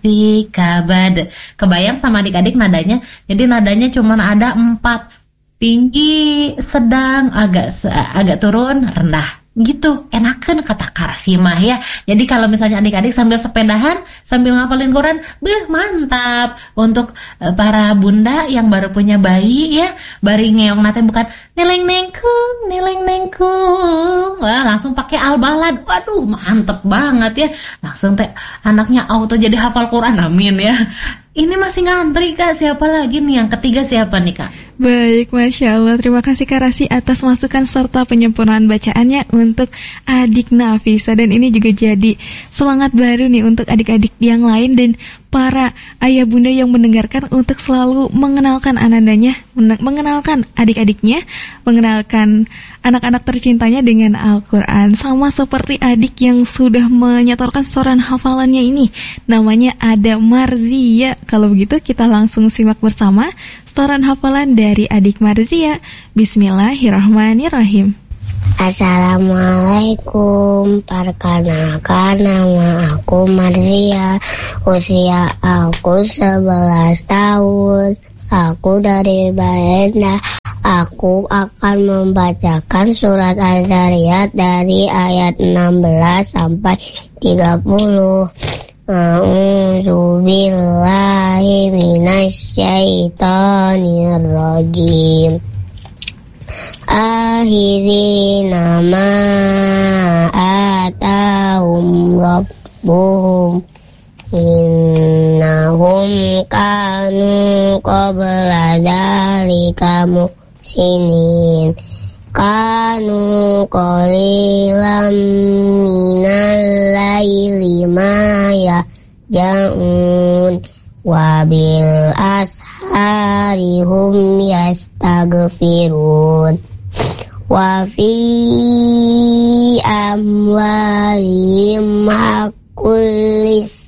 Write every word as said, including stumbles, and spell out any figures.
fi kabad. Kebayang sama adik-adik nadanya? Jadi nadanya cuma ada empat, tinggi, sedang, agak agak turun, rendah. Gitu, enakan kata Karasimah ya. Jadi kalau misalnya adik-adik sambil sepedahan, sambil ngapalin Quran, beh mantap. Untuk uh, para bunda yang baru punya bayi ya, bari ngeong nate bukan neleng nengkung, neleng nengkung. Wah, langsung pakai al-balad. Waduh, mantep banget ya. Langsung teh anaknya auto jadi hafal Quran, amin ya. Ini masih ngantri Kak, siapa lagi nih? Yang ketiga siapa nih Kak? Baik, Masya Allah. Terima kasih Kak Rasi atas masukan serta penyempurnaan bacaannya untuk adik Nafisa. Dan ini juga jadi semangat baru nih untuk adik-adik yang lain dan para ayah bunda yang mendengarkan untuk selalu mengenalkan anandanya, mengenalkan adik-adiknya, mengenalkan anak-anak tercintanya dengan Al-Quran. Sama seperti adik yang sudah menyetorkan setoran hafalannya ini, namanya ada Marzia. Kalau begitu kita langsung simak bersama setoran hafalan dari adik Marzia. Bismillahirrahmanirrahim. Assalamualaikum, perkenalkan nama aku Marzia, usia aku sebelas tahun, aku dari Baenda. Aku akan membacakan surat Az-Zariyat dari ayat enam belas sampai tiga puluh. A'udzu billahi minasyaitonir rajim. Akhirina ma atahum rabbuhum innahum kanu qabla dzalika muhsinin kanu qalilan minal laili ma yahjaun wa bil ashari hum yastaghfirun wa fi amwalihim haqqul